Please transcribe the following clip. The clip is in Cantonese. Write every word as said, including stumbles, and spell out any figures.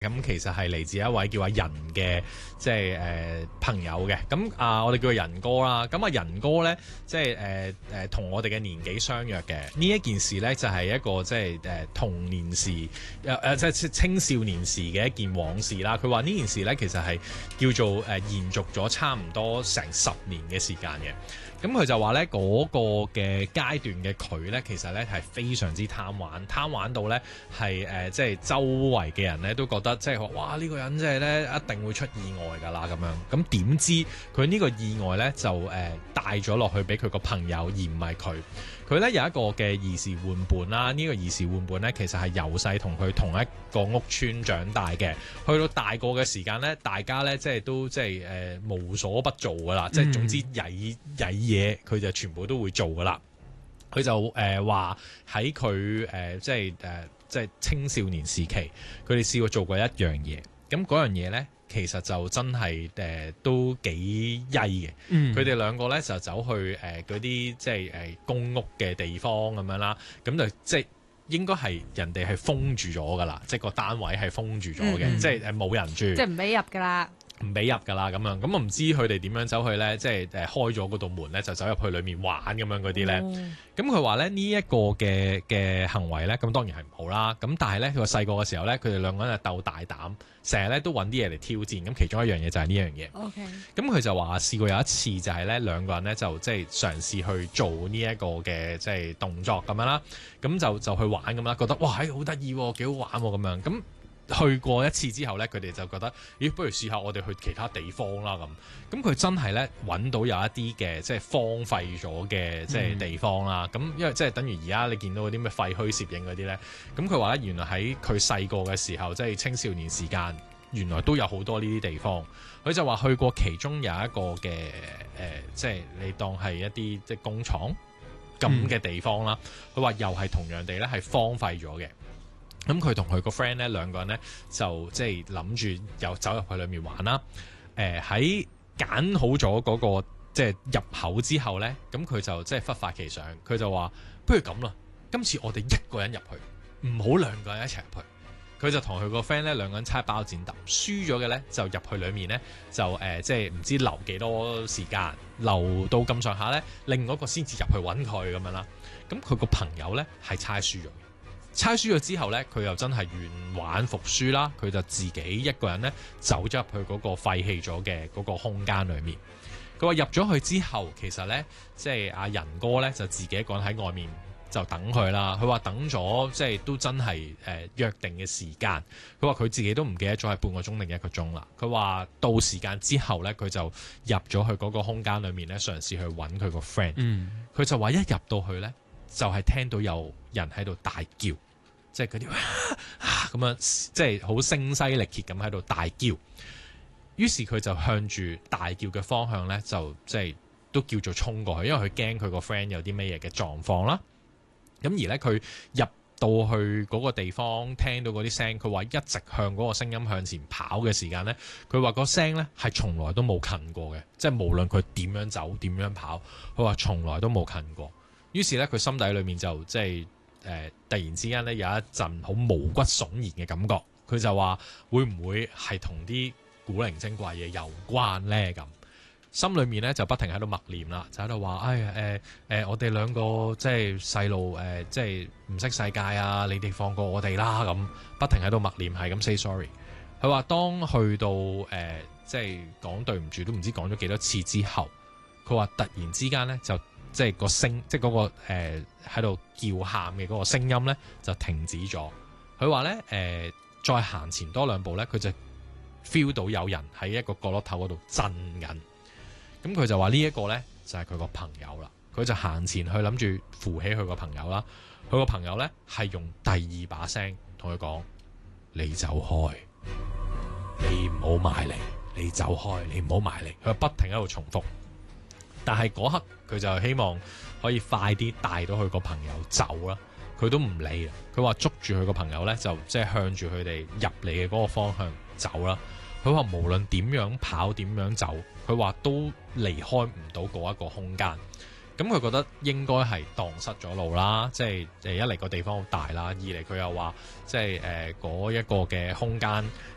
咁其實係嚟自一位叫阿仁嘅即係誒、呃、朋友嘅，咁啊我哋叫佢仁哥啦。咁啊仁哥咧，即係誒誒同我哋嘅年紀相若嘅。呢一件事咧就係、是、一個即係誒、呃、童年時誒誒即係青少年時嘅一件往事啦。佢話呢件事咧其實係叫做誒、呃、延續咗差唔多成十年嘅時間嘅。咁佢就話咧嗰個嘅階段嘅佢咧，其實咧係非常之貪玩，貪玩到咧係誒即係周圍嘅人咧都覺得即係話哇呢、呢個人即係咧一定會出意外㗎啦咁樣。咁點知佢呢個意外咧就誒、呃、帶咗落去俾佢個朋友，而唔係佢。佢咧有一個嘅兒時玩伴啦，呢、呢個兒時玩伴咧其實係由細同佢同一個屋村長大嘅，去到大個嘅時間咧，大家咧即係都即係誒、呃、無所不做噶啦，即係總之曳曳嘢佢就全部都會做噶啦。佢就誒話喺佢誒即係誒、呃、即係青少年時期，佢哋試過做過一樣嘢，咁嗰樣嘢咧。其實就真係誒、呃、都幾曳嘅，佢哋、嗯、兩個咧就走去誒嗰啲即係誒、呃、公屋嘅地方咁樣啦，咁就即係應該係人哋係封住咗噶啦，即係個單位係封住咗嘅，嗯、即係誒冇人住，即係唔俾入噶啦。 唔俾入㗎啦，咁樣咁我唔知佢哋點樣走去咧，即係誒開咗嗰道門咧，就走入去裏面玩咁樣嗰啲咧。咁佢話咧呢一個嘅嘅行為咧，咁當然係唔好啦。咁但係咧佢細個嘅時候咧，佢哋兩個人係鬥大膽，成日咧都揾啲嘢嚟挑戰。咁其中一樣嘢就係呢樣嘢。 OK。咁佢就話試過有一次就係咧兩個人咧就即係嘗試去做呢一個嘅即係動作咁樣啦。咁就就去玩咁啦，覺得哇係好得意喎，幾好玩喎咁樣咁。去過一次之後呢，佢哋就覺得，咦，不如試下我哋去其他地方啦咁。咁佢真係呢揾到有一啲嘅即係荒廢咗嘅即係地方啦。咁、嗯、因為即係等於而家你見到嗰啲咩廢墟攝影嗰啲呢。咁佢話呢，原來喺佢細個嘅時候，即係青少年時間，原來都有好多呢啲地方。佢就話去過其中有一個嘅誒、呃，即係你當係一啲即係工廠咁嘅地方啦。佢話、嗯、又係同樣地呢，係荒廢咗嘅。咁佢同佢個 friend 咧兩個人咧就即係諗住又走入去裏面玩啦。誒喺揀好咗嗰個即係入口之後咧，咁佢就即係忽發奇想，佢就話不如咁啦，今次我哋一個人入去，唔好兩個人一齊入去。佢就同佢個 friend 咧兩個人猜包剪揼，輸咗嘅咧就入去裏面咧就誒、呃、即係唔知留幾多時間，留到咁上下咧，另外一個先至入去揾佢咁樣啦。咁佢個朋友咧係猜輸咗。猜輸咗之後呢，佢又真係願玩服輸啦。佢就自己一個人呢走咗入去嗰個廢棄咗嘅嗰個空間裏面。佢話入咗去之後，其實呢，即係阿仁哥呢，就自己一個人喺外面就等佢啦。佢話等咗即係都真係誒、呃、約定嘅時間。佢話佢自己都唔記得咗係半個鐘定一個鐘啦。佢話到時間之後呢，佢就入咗去嗰個空間裏面呢，嘗試去揾佢個 friend。嗯，佢就話一入到去呢，就係、是、聽到有人喺度大叫，即係嗰啲咁樣，即係好聲嘶力竭咁喺度大叫。於是佢就向住大叫嘅方向呢，就即係都叫做衝過去，因為佢驚佢個 friend 有啲咩嘢嘅狀況啦。咁而呢，佢入到去嗰個地方，聽到嗰啲聲，佢話一直向嗰個聲音向前跑嘅時間呢，佢話個聲呢係從來都冇近過嘅，即係無論佢點樣走點樣跑，佢話從來都冇近過。於是咧，佢心底裏面就即係誒，突然之間咧有一陣好毛骨悚然嘅感覺。佢就話：會唔會係同啲古靈精怪嘢有關咧？咁心裏面咧就不停喺度默念啦，就喺度話：哎呀誒誒，我哋兩個即係細路誒，即係唔識世界啊！你哋放過我哋啦！咁不停喺度默念，係咁 say sorry。佢話當去到誒、呃，即係講對唔住，都唔知講咗幾多次之後，佢話突然之間咧就。即係個聲，即係、那、嗰個誒喺度叫喊嘅嗰個聲音咧，就停止咗。佢話咧誒，再行前多兩步咧，佢就 feel 到有人喺一個角落頭嗰度震緊。咁佢就話呢一個咧就係佢個朋友啦。佢就行前去諗住扶起佢個朋友啦。佢個朋友咧係用第二把聲同佢講：你走開，你唔好埋嚟，你走開，你唔好埋嚟。佢不停喺度重複。但係嗰刻佢就希望可以快啲帶到佢個朋友走啦，佢都唔理啊！佢話捉住佢個朋友呢，就即係向住佢哋入嚟嘅嗰個方向走啦。佢話無論點樣跑點樣走，佢話都離開唔到嗰一個空間。咁佢覺得應該係蕩失咗路啦，即係誒一嚟個地方好大啦，二嚟佢又話即係誒嗰一個嘅空間